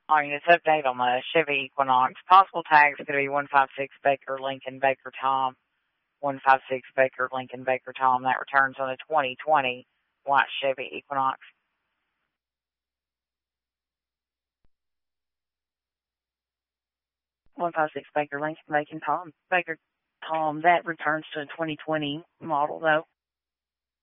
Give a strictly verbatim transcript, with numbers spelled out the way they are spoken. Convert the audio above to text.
All right, let's update on the Chevy Equinox. Possible tags going to be one five six Baker Lincoln Baker Tom. one five six Baker Lincoln Baker Tom. That returns on a twenty twenty white Chevy Equinox. one five six Baker Lincoln Baker Tom. Baker Tom. That returns to a twenty twenty model though.